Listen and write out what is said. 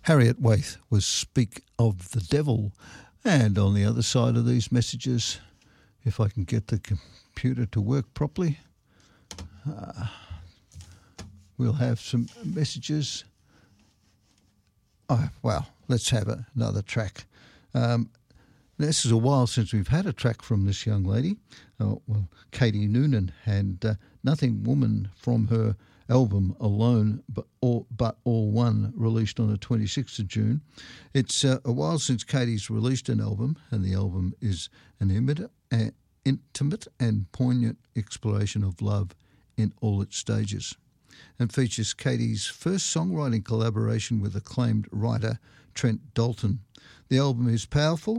Harriet Waite was Speak of the Devil. And on the other side of these messages, if I can get the computer to work properly, we'll have some messages. Oh, well, let's have another track. This is a while since we've had a track from this young lady, Katie Noonan, and Nothing Woman from her album Alone But All One, released on the 26th of June. It's a while since Katie's released an album, and the album is an intimate and poignant exploration of love in all its stages, and features Katie's first songwriting collaboration with acclaimed writer Trent Dalton. The album is powerful